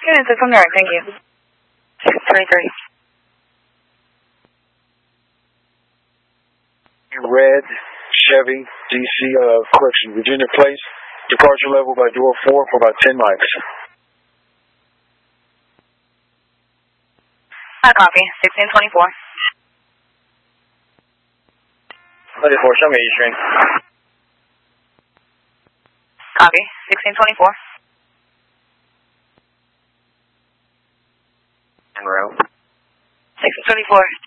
Unit 6 on the right, thank you. 623. Red Chevy DC correction, Virginia Place. Departure level by door 4 for about 10 miles. I copy. 1624. 34, show me E-string. Copy. 1624. En route. 1624.